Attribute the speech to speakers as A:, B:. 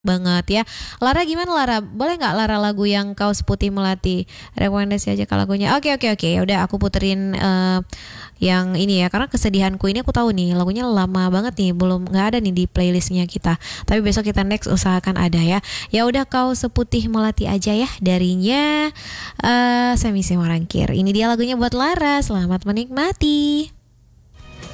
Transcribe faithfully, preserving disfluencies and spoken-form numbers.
A: banget ya. Lara gimana Lara? Boleh nggak Lara lagu yang Kaos Putih Melati? Rekomendasi aja ke lagunya. Oke oke oke. Ya udah aku puterin eh, yang ini ya. Karena kesedihanku ini aku tahu nih lagunya lama banget nih, belum nggak ada nih di playlistnya kita. Tapi besok kita next usahakan ada ya. Ya udah Kaos Putih Melati aja ya darinya eh Semi Marangkir. Ini dia lagunya buat Lara. Selamat menikmati.